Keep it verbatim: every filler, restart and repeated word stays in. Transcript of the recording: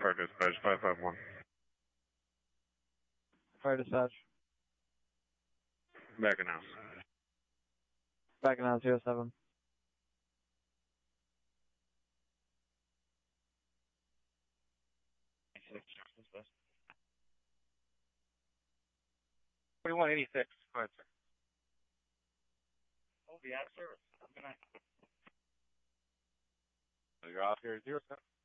Fire dispatch, five five one. Fire dispatch. Backing out. Backing out zero seven. twenty-one eighty-six. Go ahead, sir. Oh, be out of service. Good night. You're off here, zero seven.